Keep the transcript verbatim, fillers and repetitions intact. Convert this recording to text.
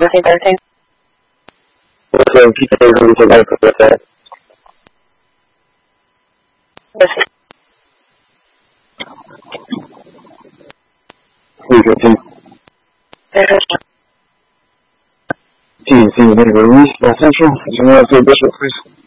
recién parece. Pues en quita el grupo de la Sí, sí. Perfecto. Sí, sí, vengo Luis, la Sancho, yo no sé de eso, pues.